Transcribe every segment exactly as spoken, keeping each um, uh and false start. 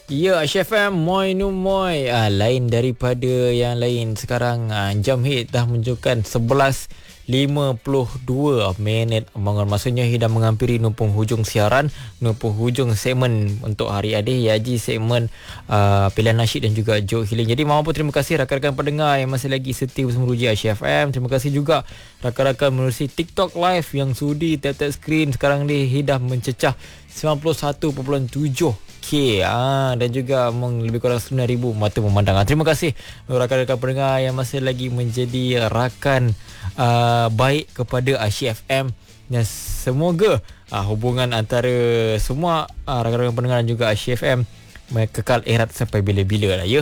Ya, Aisyah F M, moi nu moi. Ah, lain daripada yang lain. Sekarang ah, jam hit dah menunjukkan sebelas lima puluh dua minit. Bangun maksudnya dah menghampiri numpung hujung siaran, numpung hujung segmen untuk hari ini, iaitu segmen uh, pilihan nasyid dan juga joke healing. Jadi mohon pun terima kasih rakan-rakan pendengar yang masih lagi setia bersama Ruji Aisyah F M. Terima kasih juga rakan-rakan menerusi TikTok live yang sudi tap-tap skrin sekarang ni dah mencecah sembilan puluh satu perpuluhan tujuh K ah, dan juga meng, lebih kurang sembilan ribu mata memandang. Ah, terima kasih rakan-rakan pendengar yang masih lagi menjadi rakan uh, baik kepada Aisyah F M, dan semoga uh, hubungan antara semua uh, rakan-rakan pendengar dan juga Aisyah F M kekal erat sampai bila-bila lah ya.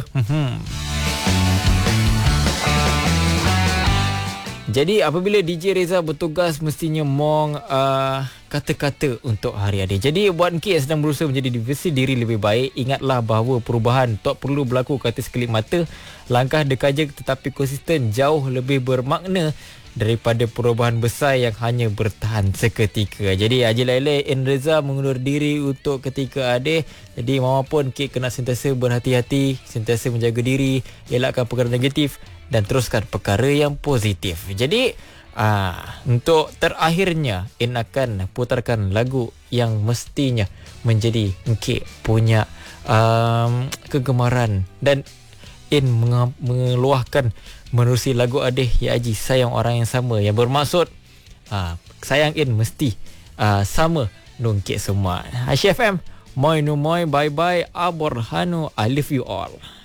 Jadi apabila D J Reza bertugas mestinya mong uh, kata-kata untuk hari ini. Jadi buat N K yang sedang berusaha menjadi versi diri lebih baik, ingatlah bahawa perubahan tak perlu berlaku kata sekelip mata. Langkah dekaja tetapi konsisten jauh lebih bermakna daripada perubahan besar yang hanya bertahan seketika. Jadi Haji Laila N Reza mengundur diri untuk ketika ada. Jadi maupun K kena sentiasa berhati-hati, sentiasa menjaga diri, elakkan perkara negatif dan teruskan perkara yang positif. Jadi aa, untuk terakhirnya In akan putarkan lagu yang mestinya menjadi Encik punya um, kegemaran, dan In menge- mengeluahkan menerusi lagu Adeh Ya Haji, sayang orang yang sama, yang bermaksud aa, sayang In mesti aa, sama nungkit semua. Aisyah F M, moi nu moi, bye bye, aborhanu, I love you all.